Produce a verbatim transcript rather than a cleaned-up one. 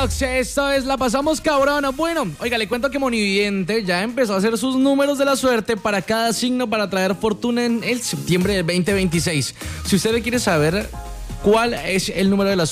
Vibrox, esto es La Pasamos Cabrón. Bueno, oiga, le cuento que Monividente ya empezó a hacer sus números de la suerte para cada signo para traer fortuna en el septiembre del veinte veintiséis. Si usted quiere saber cuál es el número de la